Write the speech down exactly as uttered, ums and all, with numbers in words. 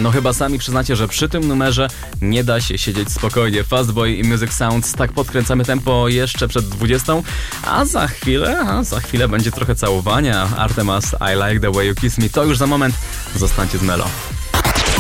No chyba sami przyznacie, że przy tym numerze nie da się siedzieć spokojnie. Fastboy i Music Sounds, tak podkręcamy tempo jeszcze przed dwudziestą, a za chwilę, a za chwilę będzie trochę całowania. Artemas, I Like The Way You Kiss Me, to już za moment. Zostańcie z Melo.